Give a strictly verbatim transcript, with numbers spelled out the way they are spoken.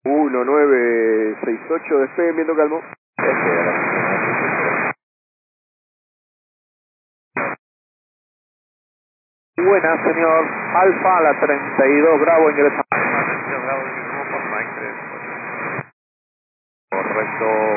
uno nueve seis ocho, despegue, viento calmo. Buenas, señor. Alfa a la treinta y dos, Bravo, ingresa. treinta y dos, Bravo, ingresamos por Mike tres. Correcto.